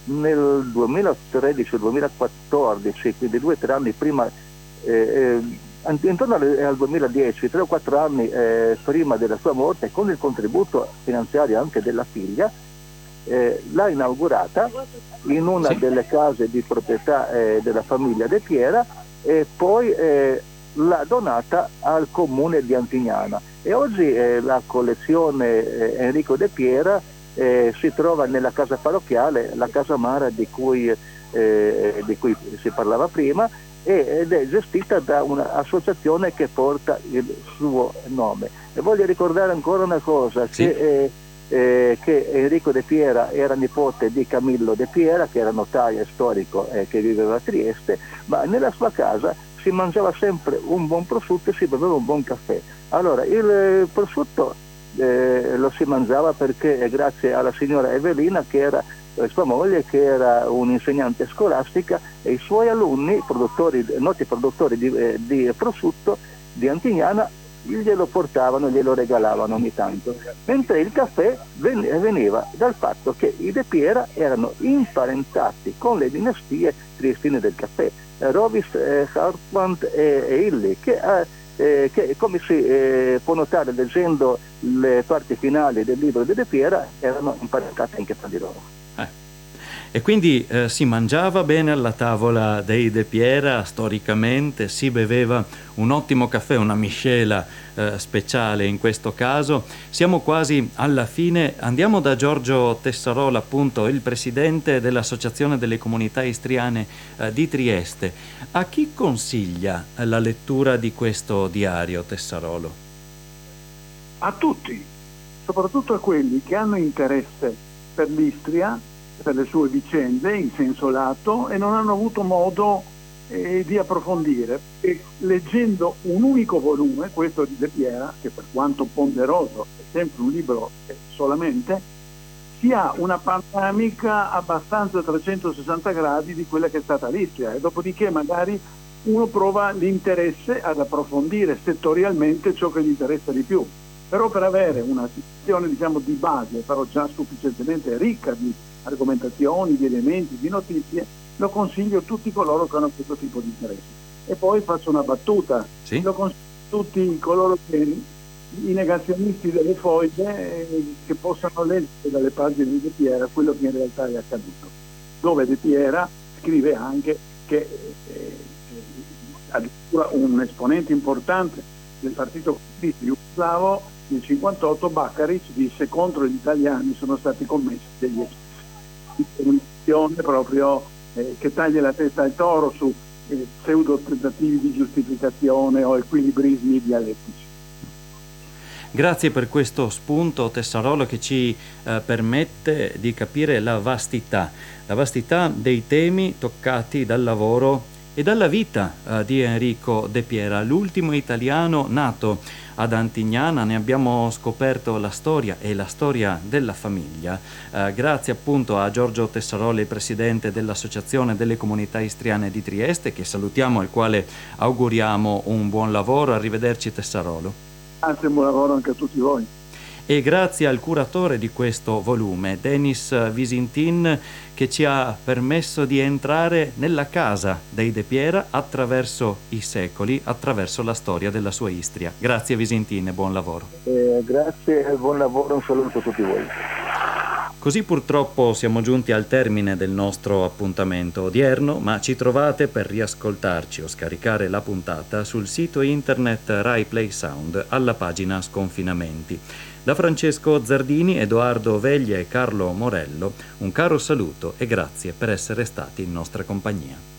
nel 2013-2014, quindi 2 o 3 anni prima, intorno al 2010, 3 o 4 anni prima della sua morte, con il contributo finanziario anche della figlia, l'ha inaugurata in una delle case di proprietà della famiglia De Piera, e poi l'ha donata al comune di Antignana, e oggi la collezione Enrico De Piera si trova nella casa parrocchiale, la Casa Mara di cui si parlava prima, ed è gestita da un'associazione che porta il suo nome. E voglio ricordare ancora una cosa, che Enrico De Piera era nipote di Camillo De Piera, che era notaio e storico che viveva a Trieste, ma nella sua casa si mangiava sempre un buon prosciutto e si beveva un buon caffè. Allora, il prosciutto lo si mangiava perché grazie alla signora Evelina, che era sua moglie, che era un'insegnante scolastica, e i suoi alunni, noti produttori di prosciutto di Antignana, glielo portavano, glielo regalavano ogni tanto. Mentre il caffè veniva dal fatto che i De Piera erano imparentati con le dinastie triestine del caffè, Rovis, Hartmann e Illy, che come si può notare leggendo le parti finali del libro di De Piera, erano imparentati anche tra di loro. E quindi si mangiava bene alla tavola dei De Piera, storicamente si beveva un ottimo caffè, una miscela speciale in questo caso. Siamo quasi alla fine, andiamo da Giorgio Tessarola, appunto il presidente dell'Associazione delle Comunità Istriane di Trieste. A chi consiglia la lettura di questo diario, Tessarolo? A tutti, soprattutto a quelli che hanno interesse per l'Istria, per le sue vicende in senso lato, e non hanno avuto modo di approfondire. E leggendo un unico volume, questo di De Piera, che per quanto ponderoso è sempre un libro solamente, si ha una panoramica abbastanza a 360 gradi di quella che è stata l'Istria, e dopodiché magari uno prova l'interesse ad approfondire settorialmente ciò che gli interessa di più. Però per avere una situazione, diciamo, di base, però già sufficientemente ricca di argomentazioni, di elementi, di notizie, lo consiglio a tutti coloro che hanno questo tipo di interesse. E poi faccio una battuta, lo consiglio a tutti coloro che, i negazionisti delle foglie, che possano leggere dalle pagine di De Piera quello che in realtà è accaduto, dove De Piera scrive anche che addirittura un esponente importante del partito comunista jugoslavo nel 58, Bakaric, disse: contro gli italiani sono stati commessi degli eccessi. Un'azione proprio che taglia la testa al toro su pseudo tentativi di giustificazione o equilibrismi dialettici. Grazie per questo spunto, Tessarolo, che ci permette di capire la vastità dei temi toccati dal lavoro e dalla vita di Enrico De Piera, l'ultimo italiano nato ad Antignana. Ne abbiamo scoperto la storia e la storia della famiglia. Grazie appunto a Giorgio Tessarolo, il presidente dell'Associazione delle Comunità Istriane di Trieste, che salutiamo, al quale auguriamo un buon lavoro. Arrivederci, Tessarolo. Grazie, buon lavoro anche a tutti voi. E grazie al curatore di questo volume, Denis Visintin, che ci ha permesso di entrare nella casa dei De Piera attraverso i secoli, attraverso la storia della sua Istria. Grazie Visintin e buon lavoro. Grazie e buon lavoro, un saluto a tutti voi. Così purtroppo siamo giunti al termine del nostro appuntamento odierno, ma ci trovate per riascoltarci o scaricare la puntata sul sito internet Rai Play Sound alla pagina Sconfinamenti. Da Francesco Zardini, Edoardo Veglia e Carlo Morello, un caro saluto e grazie per essere stati in nostra compagnia.